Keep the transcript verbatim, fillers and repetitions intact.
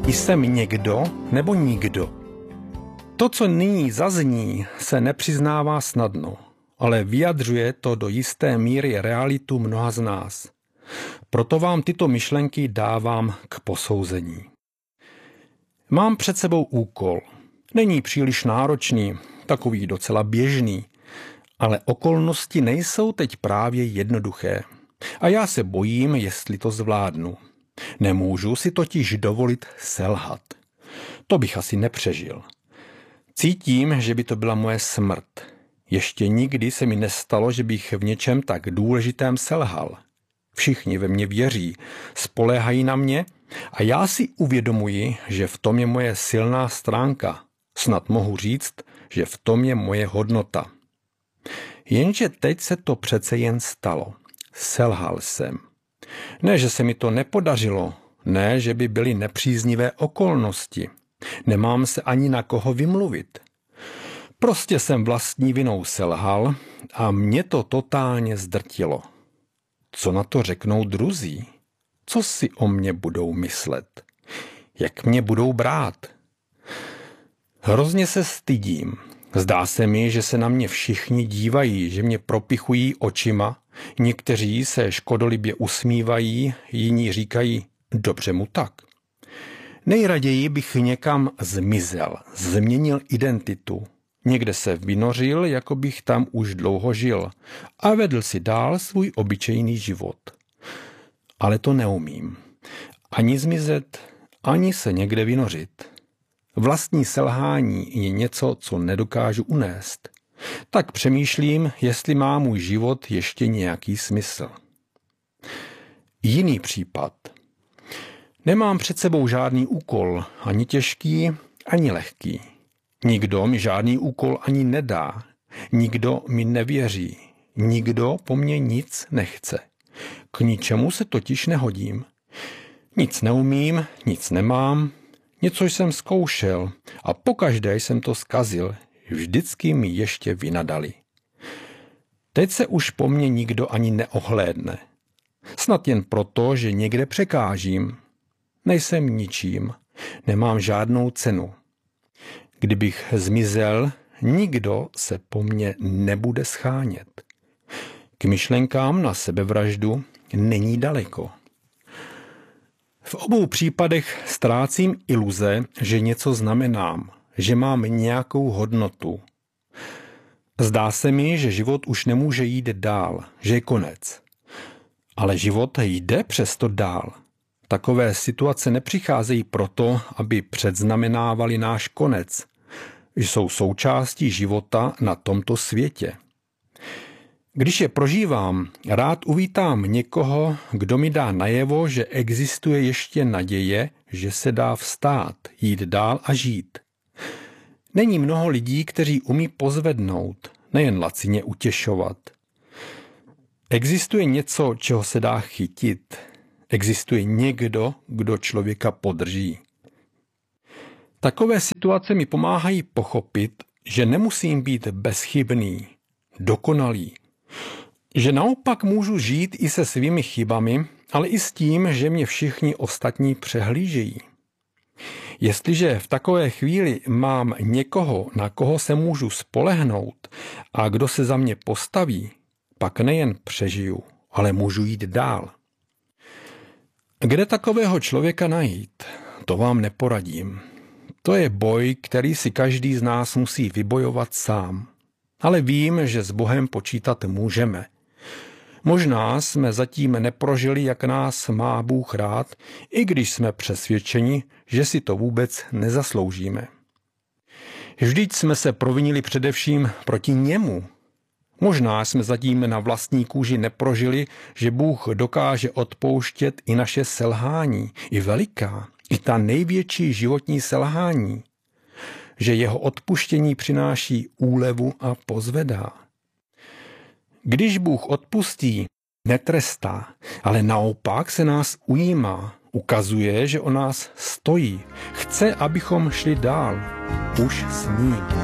Jsem někdo nebo nikdo? To, co nyní zazní, se nepřiznává snadno, ale vyjadřuje to do jisté míry realitu mnoha z nás. Proto vám tyto myšlenky dávám k posouzení. Mám před sebou úkol. Není příliš náročný, takový docela běžný, ale okolnosti nejsou teď právě jednoduché. A já se bojím, jestli to zvládnu. Nemůžu si totiž dovolit selhat. To bych asi nepřežil. Cítím, že by to byla moje smrt. Ještě nikdy se mi nestalo, že bych v něčem tak důležitém selhal. Všichni ve mně věří, spoléhají na mě a já si uvědomuji, že v tom je moje silná stránka. Snad mohu říct, že v tom je moje hodnota. Jenže teď se to přece jen stalo. Selhal jsem. Ne, že se mi to nepodařilo, ne, že by byly nepříznivé okolnosti. Nemám se ani na koho vymluvit. Prostě jsem vlastní vinou selhal a mě to totálně zdrtilo. Co na to řeknou druzí? Co si o mě budou myslet? Jak mě budou brát? Hrozně se stydím. Zdá se mi, že se na mě všichni dívají, že mě propichují očima. Někteří se škodolibě usmívají, jiní říkají, dobře mu tak. Nejraději bych někam zmizel, změnil identitu. Někde se vynořil, jako bych tam už dlouho žil a vedl si dál svůj obyčejný život. Ale to neumím. Ani zmizet, ani se někde vynořit. Vlastní selhání je něco, co nedokážu unést. Tak přemýšlím, jestli má můj život ještě nějaký smysl. Jiný případ. Nemám před sebou žádný úkol, ani těžký, ani lehký. Nikdo mi žádný úkol ani nedá. Nikdo mi nevěří. Nikdo po mně nic nechce. K ničemu se totiž nehodím. Nic neumím, nic nemám. Něco jsem zkoušel a pokaždé jsem to zkazil. Vždycky mi ještě vynadali. Teď se už po mně nikdo ani neohlédne. Snad jen proto, že někde překážím. Nejsem ničím, nemám žádnou cenu. Kdybych zmizel, nikdo se po mně nebude schánět. K myšlenkám na sebevraždu není daleko. V obou případech ztrácím iluze, že něco znamenám, že mám nějakou hodnotu. Zdá se mi, že život už nemůže jít dál, že je konec. Ale život jde přesto dál. Takové situace nepřicházejí proto, aby předznamenávali náš konec. Jsou součástí života na tomto světě. Když je prožívám, rád uvítám někoho, kdo mi dá najevo, že existuje ještě naděje, že se dá vstát, jít dál a žít. Není mnoho lidí, kteří umí pozvednout, nejen lacině utěšovat. Existuje něco, čeho se dá chytit. Existuje někdo, kdo člověka podrží. Takové situace mi pomáhají pochopit, že nemusím být bezchybný, dokonalý. Že naopak můžu žít i se svými chybami, ale i s tím, že mě všichni ostatní přehlížejí. Jestliže v takové chvíli mám někoho, na koho se můžu spolehnout a kdo se za mě postaví, pak nejen přežiju, ale můžu jít dál. Kde takového člověka najít? To vám neporadím. To je boj, který si každý z nás musí vybojovat sám. Ale vím, že s Bohem počítat můžeme. Možná jsme zatím neprožili, jak nás má Bůh rád, i když jsme přesvědčeni, že si to vůbec nezasloužíme. Vždyť jsme se provinili především proti němu. Možná jsme zatím na vlastní kůži neprožili, že Bůh dokáže odpouštět i naše selhání, i veliká, i ta největší životní selhání. Že jeho odpuštění přináší úlevu a pozvedá. Když Bůh odpustí, netrestá, ale naopak se nás ujímá, ukazuje, že o nás stojí, chce, abychom šli dál, už s ním.